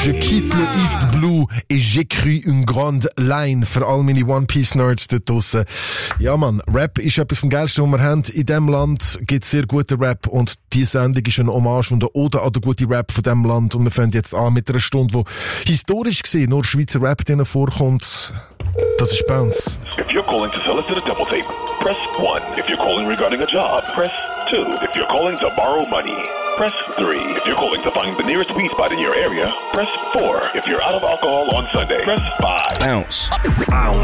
Je quitte le East Blue et j'écris une grande line für all meine One-Piece-Nerds dort draussen. Ja, Mann, Rap ist etwas vom Geilsten, was wir haben. In diesem Land gibt es sehr guten Rap und die Sendung ist eine Hommage und eine Ode an den guten Rap von diesem Land. Und wir fangen jetzt an mit einer Stunde, die historisch gesehen nur Schweizer Rap drin vorkommt. Das ist Bounce. If you're calling to solicit a double tape, press 1. If you're calling regarding a job, press 2. If you're calling to borrow money, press 3. If you're calling to find the nearest weed spot in your area, press 4. If you're out of alcohol on Sunday, press 5. Bounce.